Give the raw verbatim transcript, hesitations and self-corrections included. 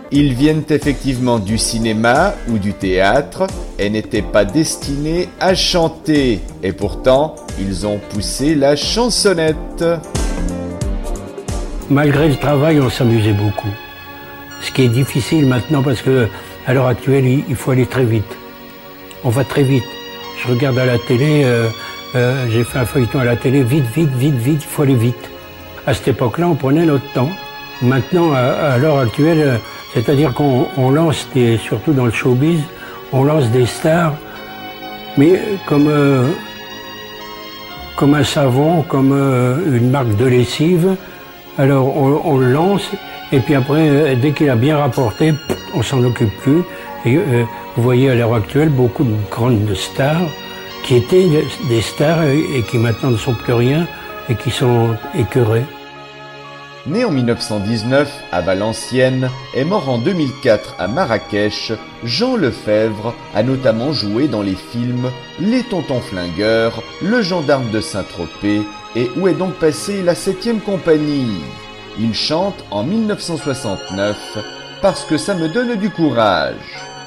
Ils viennent effectivement du cinéma ou du théâtre et n'étaient pas destinés à chanter. Et pourtant, ils ont poussé la chansonnette. Malgré le travail, on s'amusait beaucoup. Ce qui est difficile maintenant parce que à l'heure actuelle, il faut aller très vite. On va très vite. Je regarde à la télé, euh, euh, j'ai fait un feuilleton à la télé, vite, vite, vite, vite, il faut aller vite. À cette époque-là, on prenait notre temps. Maintenant, à, à l'heure actuelle, c'est-à-dire qu'on on lance des, surtout dans le showbiz, on lance des stars, mais comme euh, comme un savon, comme euh, une marque de lessive. Alors on, on le lance et puis après, dès qu'il a bien rapporté, on s'en occupe plus. Et euh, vous voyez à l'heure actuelle beaucoup de grandes stars qui étaient des stars et, et qui maintenant ne sont plus rien et qui sont écœurées. Né en mille neuf cent dix-neuf à Valenciennes et mort en deux mille quatre à Marrakech, Jean Lefebvre a notamment joué dans les films Les Tontons Flingueurs, Le Gendarme de Saint-Tropez et Où est donc passée la septième compagnie. Il chante en mille neuf cent soixante-neuf Parce que ça me donne du courage.